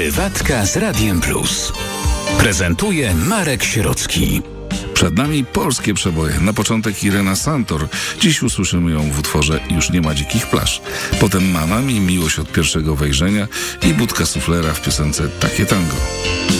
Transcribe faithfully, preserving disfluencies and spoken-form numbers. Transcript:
Prywatka z Radiem Plus. Prezentuje Marek Sierocki. Przed nami polskie przeboje. Na początek Irena Santor. Dziś usłyszymy ją w utworze Już nie ma dzikich plaż. Potem Mama mi, Miłość od pierwszego wejrzenia i Budka Suflera w piosence Takie tango.